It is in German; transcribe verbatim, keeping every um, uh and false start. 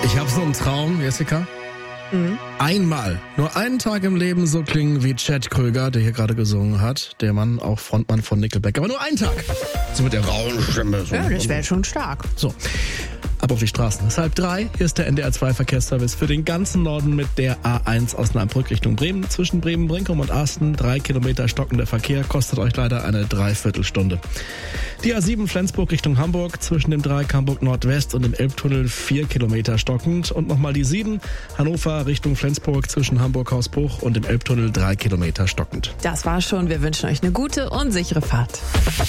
Ich habe so einen Traum, Jessica. Mhm. Einmal, nur einen Tag im Leben so klingen wie Chad Kröger, der hier gerade gesungen hat. Der Mann, auch Frontmann von Nickelback. Aber nur einen Tag. So mit der rauen Stimme. So. Ja, das wäre schon stark. So. Ab auf die Straßen. Es ist halb drei. Hier ist der N D R zwei Verkehrsservice für den ganzen Norden mit der A eins Osnabrück Richtung Bremen. Zwischen Bremen, Brinkum und Asten. Drei Kilometer stockender Verkehr. Kostet euch leider eine Dreiviertelstunde. Die A sieben Flensburg Richtung Hamburg. Zwischen dem Dreieck Hamburg Nordwest und dem Elbtunnel vier Kilometer stockend. Und nochmal die sieben Hannover Richtung Flensburg zwischen Hamburg-Hausbruch und dem Elbtunnel drei Kilometer stockend. Das war's schon. Wir wünschen euch eine gute und sichere Fahrt.